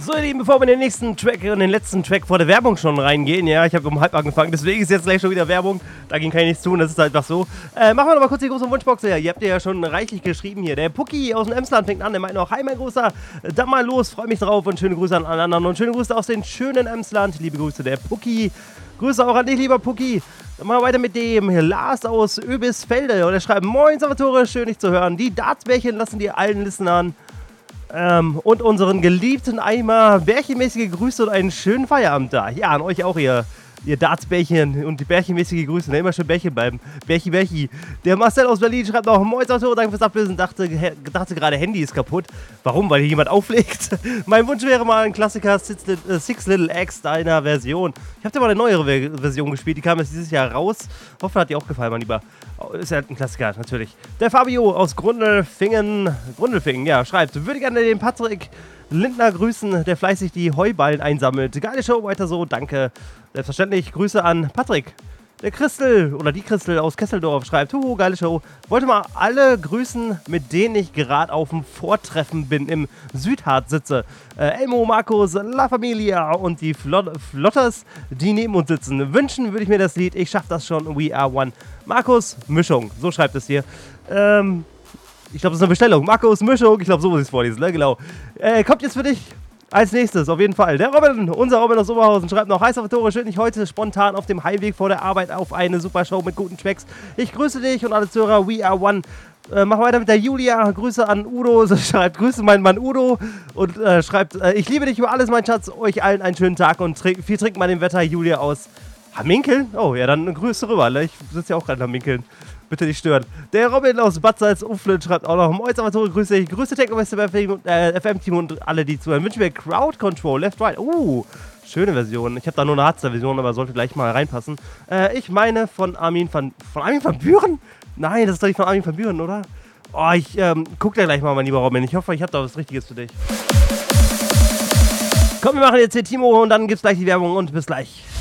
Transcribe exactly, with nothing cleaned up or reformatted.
So, ihr Lieben, bevor wir in den nächsten Track und den letzten Track vor der Werbung schon reingehen, ja, ich habe um halb angefangen, deswegen ist jetzt gleich schon wieder Werbung, dagegen kann ich nichts tun, das ist halt einfach so. Äh, machen wir noch mal kurz die große Wunschbox her, ihr habt ja schon reichlich geschrieben hier. Der Pucki aus dem Emsland fängt an, der meint noch, hi mein Großer, dann mal los, freue mich drauf und schöne Grüße an alle anderen und schöne Grüße aus dem schönen Emsland, liebe Grüße der Pucki. Grüße auch an dich, lieber Pucki. Dann machen wir weiter mit dem Lars aus Öbisfelde und er schreibt, moin Salvatore, schön dich zu hören. Die Dartsbärchen lassen dir allen Listenern Ähm, und unseren geliebten Eimer bärchenmäßige Grüße und einen schönen Feierabend da. Ja, an euch auch, ihr, ihr Dartsbärchen und die bärchenmäßige Grüße. Ne, immer schön Bärchen bleiben. Bärchi, Bärchi. Der Marcel aus Berlin schreibt noch, moin Salvatore, danke fürs Ablösen. Dachte, dachte gerade, Handy ist kaputt. Warum? Weil hier jemand auflegt. Mein Wunsch wäre mal ein Klassiker Six, äh, Six Little Eggs deiner Version. Ich habe dir mal eine neuere Ver Version gespielt, die kam jetzt dieses Jahr raus. Hoffe, hat dir auch gefallen, mein Lieber. Ist ja ein Klassiker, natürlich. Der Fabio aus Grundelfingen, Grundelfingen, ja, schreibt, würde gerne den Patrick Lindner grüßen, der fleißig die Heuballen einsammelt. Geile Show, weiter so, danke. Selbstverständlich, Grüße an Patrick. Der Christel, oder die Christel aus Kesseldorf schreibt, huhu, geile Show. Wollte mal alle grüßen, mit denen ich gerade auf dem Vortreffen bin, im Südhart sitze. Äh, Elmo, Markus, La Familia und die Flot Flotters, die neben uns sitzen. Wünschen würde ich mir das Lied, ich schaff das schon, We Are One. Markus, Mischung, so schreibt es hier. Ähm, ich glaube, das ist eine Bestellung. Markus, Mischung, ich glaube, so muss ich es vorlesen, ne, genau. Äh, kommt jetzt für dich. Als nächstes, auf jeden Fall, der Robin, unser Robin aus Oberhausen, schreibt noch, hi Salvatore, schön dich heute spontan auf dem Heimweg vor der Arbeit auf eine super Show mit guten Tracks. Ich grüße dich und alle Zuhörer, We Are One. Äh, mach weiter mit der Julia, Grüße an Udo, so schreibt, Grüße mein Mann Udo und äh, schreibt, äh, ich liebe dich über alles, mein Schatz, euch allen einen schönen Tag und trink, viel trinkt man im Wetter, Julia aus Hamminkeln? Oh, ja, dann Grüße rüber, ne? Ich sitze ja auch gerade am Hamminkeln. Bitte nicht stören. Der Robin aus Bad Salzuflen schreibt auch noch, moin Salvatore, grüße dich. Grüße Techno-F M-Team und alle, die zuhören. Wünschen wir Crowd Control, Left, Right. Uh, schöne Version. Ich habe da nur eine Hardstyle-Version, aber sollte gleich mal reinpassen. Äh, ich meine von Armin van... Von Armin van Buuren? Nein, das ist doch nicht von Armin van Buuren, oder? Oh, ich ähm, guck da gleich mal, mein lieber Robin. Ich hoffe, ich habe da was Richtiges für dich. Komm, wir machen jetzt hier Timo und dann gibt's gleich die Werbung und bis gleich.